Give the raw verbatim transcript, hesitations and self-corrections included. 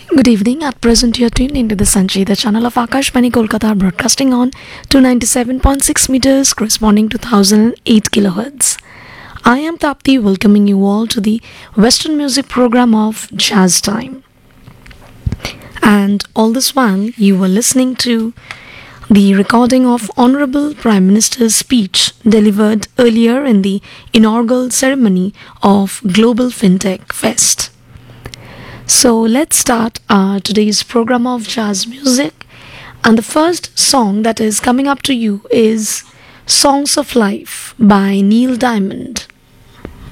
Good evening. At present, you are tuned into the Sanchi, the channel of Akashvani Kolkata, broadcasting on two ninety-seven point six meters, corresponding to one thousand eight kilohertz. I am Tapti, welcoming you all to the Western music program of Jazz Time. And all this while, you were listening to the recording of Honorable Prime Minister's speech delivered earlier in the inaugural ceremony of Global FinTech Fest. So let's start our today's program of jazz music, and the first song that is coming up to you is Songs of Life by Neil Diamond.